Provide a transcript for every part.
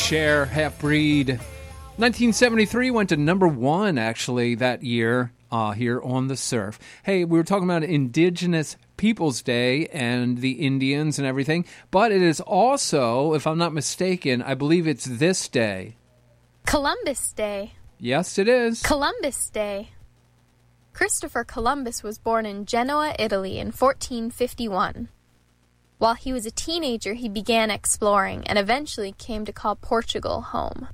Cher, Half-Breed. 1973 went to number one, actually, that year here on The Surf. Hey, we were talking about Indigenous Peoples Day and the Indians and everything, but it is also, if I'm not mistaken, I believe it's this day. Columbus Day. Yes, it is. Columbus Day. Christopher Columbus was born in Genoa, Italy in 1451. While he was a teenager, he began exploring and eventually came to call Portugal home.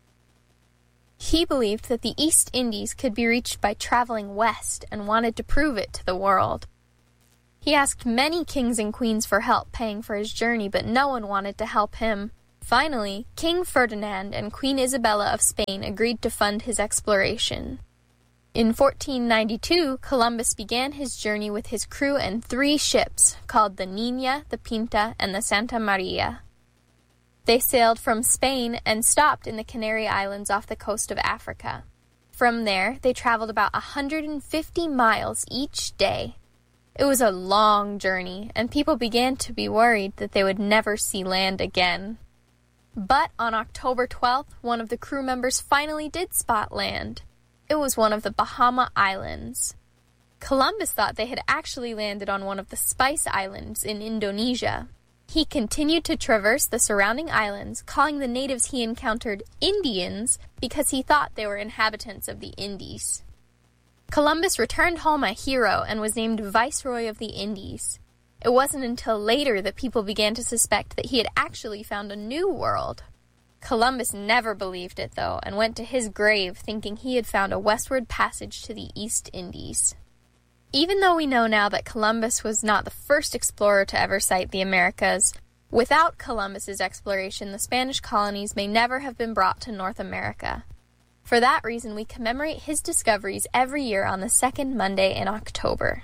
He believed that the East Indies could be reached by traveling west and wanted to prove it to the world. He asked many kings and queens for help paying for his journey, but no one wanted to help him. Finally, King Ferdinand and Queen Isabella of Spain agreed to fund his exploration. In 1492, Columbus began his journey with his crew and 3 ships, called the Niña, the Pinta, and the Santa Maria. They sailed from Spain and stopped in the Canary Islands off the coast of Africa. From there, they traveled about 150 miles each day. It was a long journey, and people began to be worried that they would never see land again. But on October 12th, one of the crew members finally did spot land. It was one of the Bahama Islands. Columbus thought they had actually landed on one of the Spice Islands in Indonesia. He continued to traverse the surrounding islands, calling the natives he encountered Indians because he thought they were inhabitants of the Indies. Columbus returned home a hero and was named Viceroy of the Indies. It wasn't until later that people began to suspect that he had actually found a new world. Columbus never believed it, though, and went to his grave thinking he had found a westward passage to the East Indies. Even though we know now that Columbus was not the first explorer to ever sight the Americas, without Columbus's exploration, the Spanish colonies may never have been brought to North America. For that reason, we commemorate his discoveries every year on the second Monday in October.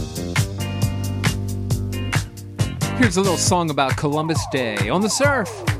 Here's a little song about Columbus Day on The Surf.